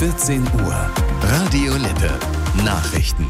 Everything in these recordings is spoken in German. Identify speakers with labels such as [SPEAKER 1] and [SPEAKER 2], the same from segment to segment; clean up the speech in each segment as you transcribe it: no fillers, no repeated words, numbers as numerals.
[SPEAKER 1] 14 Uhr. Radio Lippe. Nachrichten.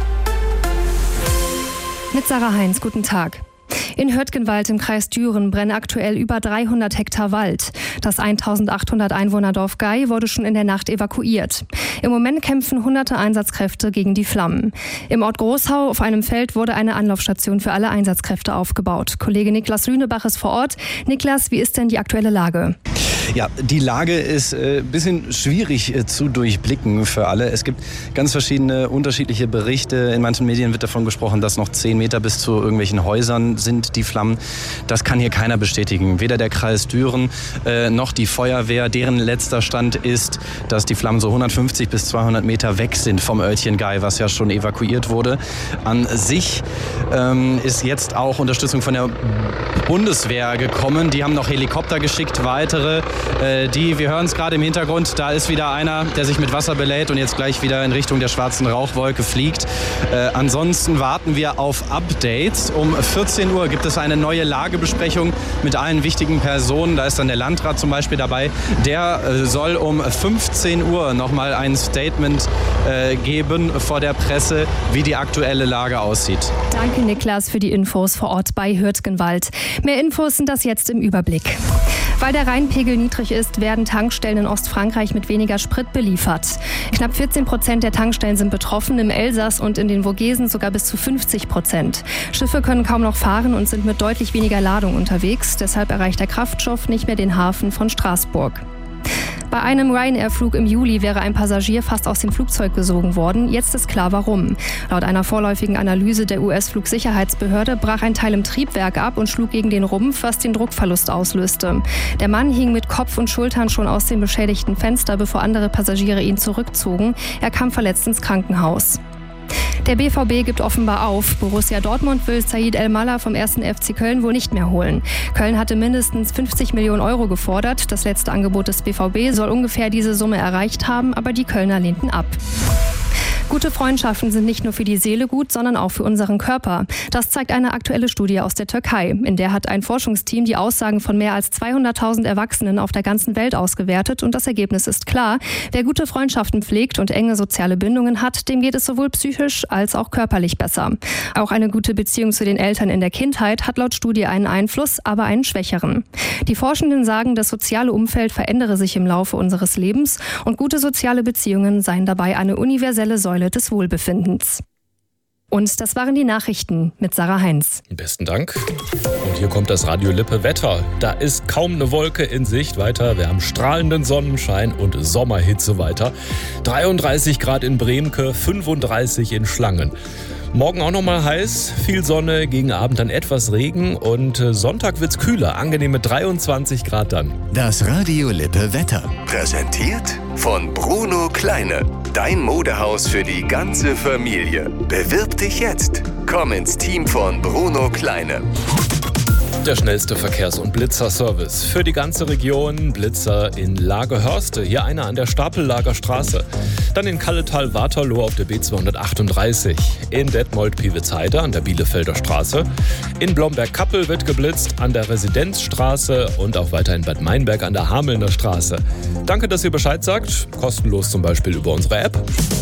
[SPEAKER 2] Mit Sarah Heinz, guten Tag. In Hürtgenwald im Kreis Düren brennen aktuell über 300 Hektar Wald. Das 1800 Einwohnerdorf Gei wurde schon in der Nacht evakuiert. Im Moment kämpfen hunderte Einsatzkräfte gegen die Flammen. Im Ort Großhau auf einem Feld wurde eine Anlaufstation für alle Einsatzkräfte aufgebaut. Kollege Niklas Lünebach ist vor Ort. Niklas, wie ist denn die aktuelle Lage?
[SPEAKER 3] Ja, die Lage ist ein bisschen schwierig zu durchblicken für alle. Es gibt ganz verschiedene unterschiedliche Berichte. In manchen Medien wird davon gesprochen, dass noch 10 Meter bis zu irgendwelchen Häusern sind die Flammen. Das kann hier keiner bestätigen. Weder der Kreis Düren noch die Feuerwehr. Deren letzter Stand ist, dass die Flammen so 150 bis 200 Meter weg sind vom Örtchen Gei, was ja schon evakuiert wurde. An sich ist jetzt auch Unterstützung von der Bundeswehr gekommen. Die haben noch Helikopter geschickt, weitere. Wir hören es gerade im Hintergrund, da ist wieder einer, der sich mit Wasser belädt und jetzt gleich wieder in Richtung der schwarzen Rauchwolke fliegt. Ansonsten warten wir auf Updates. Um 14 Uhr gibt es eine neue Lagebesprechung mit allen wichtigen Personen. Da ist dann der Landrat zum Beispiel dabei. Der soll um 15 Uhr nochmal ein Statement geben vor der Presse, wie die aktuelle Lage aussieht.
[SPEAKER 2] Danke, Niklas, für die Infos vor Ort bei Hürtgenwald. Mehr Infos sind das jetzt im Überblick. Weil der Rheinpegel niedrig ist, werden Tankstellen in Ostfrankreich mit weniger Sprit beliefert. Knapp 14% der Tankstellen sind betroffen, im Elsass und in den Vogesen sogar bis zu 50%. Schiffe können kaum noch fahren und sind mit deutlich weniger Ladung unterwegs. Deshalb erreicht der Kraftstoff nicht mehr den Hafen von Straßburg. Bei einem Ryanair-Flug im Juli wäre ein Passagier fast aus dem Flugzeug gesogen worden. Jetzt ist klar, warum. Laut einer vorläufigen Analyse der US-Flugsicherheitsbehörde brach ein Teil im Triebwerk ab und schlug gegen den Rumpf, was den Druckverlust auslöste. Der Mann hing mit Kopf und Schultern schon aus dem beschädigten Fenster, bevor andere Passagiere ihn zurückzogen. Er kam verletzt ins Krankenhaus. Der BVB gibt offenbar auf. Borussia Dortmund will Said El-Mallah vom 1. FC Köln wohl nicht mehr holen. Köln hatte mindestens 50 Millionen Euro gefordert. Das letzte Angebot des BVB soll ungefähr diese Summe erreicht haben, aber die Kölner lehnten ab. Gute Freundschaften sind nicht nur für die Seele gut, sondern auch für unseren Körper. Das zeigt eine aktuelle Studie aus der Türkei. In der hat ein Forschungsteam die Aussagen von mehr als 200.000 Erwachsenen auf der ganzen Welt ausgewertet. Und das Ergebnis ist klar. Wer gute Freundschaften pflegt und enge soziale Bindungen hat, dem geht es sowohl psychisch als auch körperlich besser. Auch eine gute Beziehung zu den Eltern in der Kindheit hat laut Studie einen Einfluss, aber einen schwächeren. Die Forschenden sagen, das soziale Umfeld verändere sich im Laufe unseres Lebens und gute soziale Beziehungen seien dabei eine universelle Säule des Wohlbefindens. Und das waren die Nachrichten mit Sarah Heinz.
[SPEAKER 4] Besten Dank. Und hier kommt das Radio Lippe Wetter. Da ist kaum eine Wolke in Sicht. Weiter, wir haben strahlenden Sonnenschein und Sommerhitze weiter. 33 Grad in Bremke, 35 in Schlangen. Morgen auch nochmal heiß, viel Sonne, gegen Abend dann etwas Regen und Sonntag wird's kühler, angenehme 23 Grad dann.
[SPEAKER 1] Das Radio Lippe Wetter. Präsentiert von Bruno Kleine. Dein Modehaus für die ganze Familie. Bewirb dich jetzt. Komm ins Team von Bruno Kleine.
[SPEAKER 4] Der schnellste Verkehrs- und Blitzerservice für die ganze Region. Blitzer in Lagerhörste, hier einer an der Stapellagerstraße. Dann in Kalletal-Waterloo auf der B238. In Detmold-Piewitzheide an der Bielefelder Straße. In Blomberg-Kappel wird geblitzt an der Residenzstraße und auch weiter in Bad Meinberg an der Hamelner Straße. Danke, dass ihr Bescheid sagt. Kostenlos zum Beispiel über unsere App.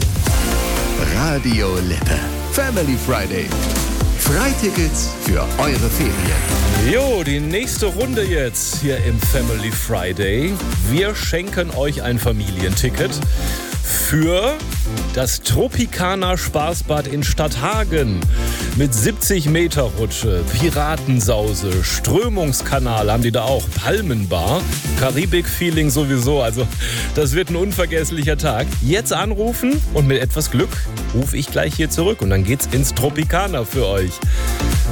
[SPEAKER 1] Radio Lippe. Family Friday. Freitickets für eure Ferien.
[SPEAKER 4] Jo, die nächste Runde jetzt hier im Family Friday. Wir schenken euch ein Familienticket für das Tropicana Spaßbad in Stadthagen. Mit 70 Meter Rutsche, Piratensause, Strömungskanal haben die da auch, Palmenbar, Karibik-Feeling sowieso. Also das wird ein unvergesslicher Tag. Jetzt anrufen und mit etwas Glück rufe ich gleich hier zurück und dann geht's ins Tropicana für euch.